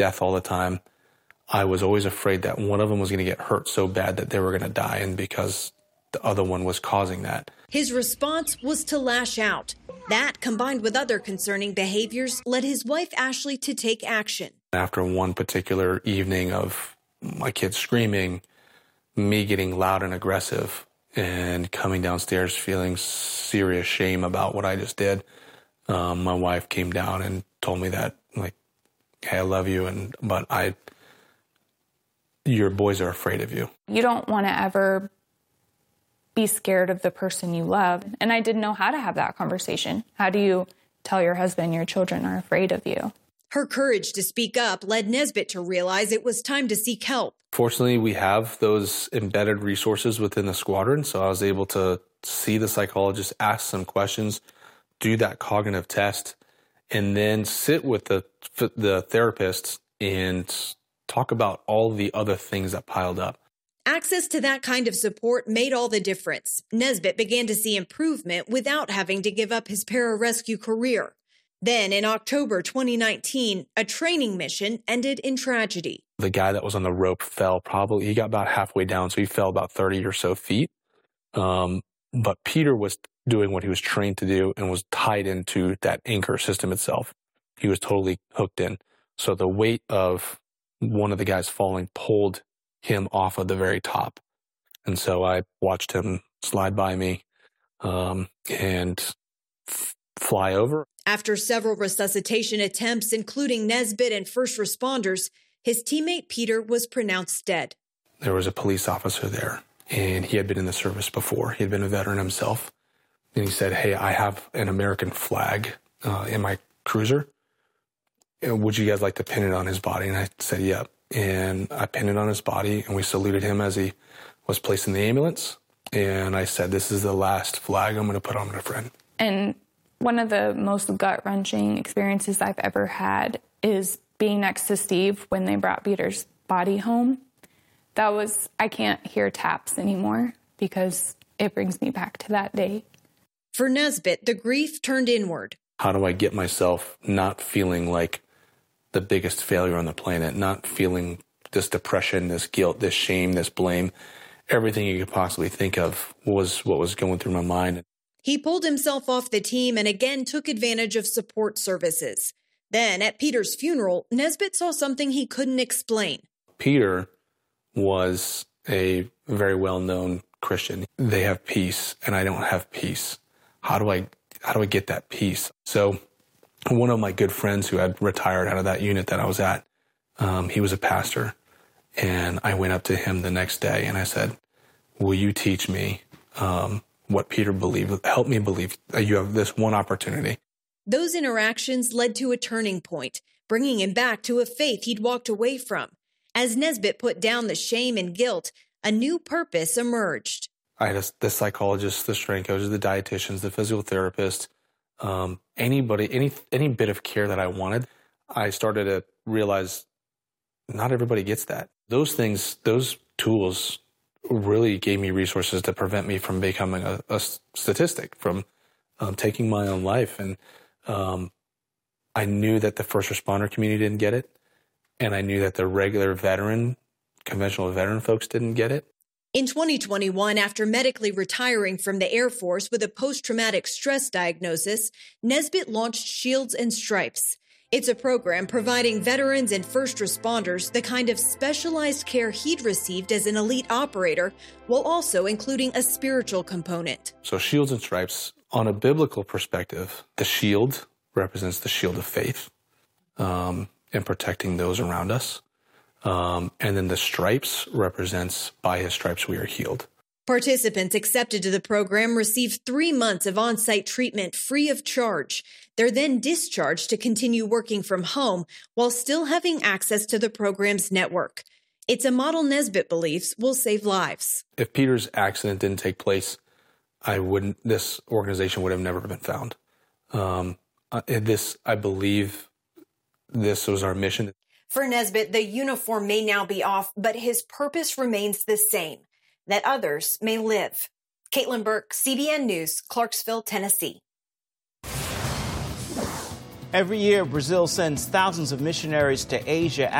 death all the time. I was always afraid that one of them was going to get hurt so bad that they were going to die, and because the other one was causing that. His response was to lash out. That, combined with other concerning behaviors, led his wife, Ashley, to take action. After one particular evening of my kids screaming, me getting loud and aggressive, and coming downstairs feeling serious shame about what I just did, my wife came down and told me that, like, hey, I love you, but your boys are afraid of you. You don't want to ever be scared of the person you love. And I didn't know how to have that conversation. How do you tell your husband your children are afraid of you? Her courage to speak up led Nesbitt to realize it was time to seek help. Fortunately, we have those embedded resources within the squadron, so I was able to see the psychologist, ask some questions, do that cognitive test, and then sit with the therapist and talk about all the other things that piled up. Access to that kind of support made all the difference. Nesbitt began to see improvement without having to give up his pararescue career. Then, in October 2019, a training mission ended in tragedy. The guy that was on the rope fell he got about halfway down, so he fell about 30 or so feet. But Peter was doing what he was trained to do and was tied into that anchor system itself. He was totally hooked in. So the weight of one of the guys falling pulled him off of the very top. And so I watched him slide by me and fly over. After several resuscitation attempts, including Nesbitt and first responders, his teammate Peter was pronounced dead. There was a police officer there, and he had been in the service before. He had been a veteran himself. And he said, hey, I have an American flag in my cruiser. And would you guys like to pin it on his body? And I said, yep. And I pinned it on his body, and we saluted him as he was placed in the ambulance. And I said, this is the last flag I'm going to put on my friend. And one of the most gut-wrenching experiences I've ever had is being next to Steve when they brought Peter's body home. I can't hear taps anymore because it brings me back to that day. For Nesbitt, the grief turned inward. How do I get myself not feeling like the biggest failure on the planet, not feeling this depression, this guilt, this shame, this blame? Everything you could possibly think of was what was going through my mind. He pulled himself off the team and again took advantage of support services. Then, at Peter's funeral, Nesbitt saw something he couldn't explain. Peter was a very well-known Christian. They have peace, and I don't have peace. How do I get that peace? So one of my good friends who had retired out of that unit that I was at, he was a pastor. And I went up to him the next day and I said, will you teach me what Peter believed? Help me believe that you have this one opportunity. Those interactions led to a turning point, bringing him back to a faith he'd walked away from. As Nesbitt put down the shame and guilt, a new purpose emerged. I had the psychologist, the strength coaches, the dietitians, the physical therapist, any bit of care that I wanted. I started to realize not everybody gets that. Those tools really gave me resources to prevent me from becoming a statistic, from taking my own life. And I knew that the first responder community didn't get it. And I knew that the regular conventional veteran folks didn't get it. In 2021, after medically retiring from the Air Force with a post-traumatic stress diagnosis, Nesbitt launched Shields and Stripes. It's a program providing veterans and first responders the kind of specialized care he'd received as an elite operator, while also including a spiritual component. So Shields and Stripes, on a biblical perspective, the shield represents the shield of faith and protecting those around us. And then the stripes represents by his stripes we are healed. Participants accepted to the program receive 3 months of on-site treatment free of charge. They're then discharged to continue working from home while still having access to the program's network. It's a model Nesbitt believes will save lives. If Peter's accident didn't take place, this organization would have never been found. I believe this was our mission. For Nesbitt, the uniform may now be off, but his purpose remains the same, that others may live. Caitlin Burke, CBN News, Clarksville, Tennessee. Every year, Brazil sends thousands of missionaries to Asia,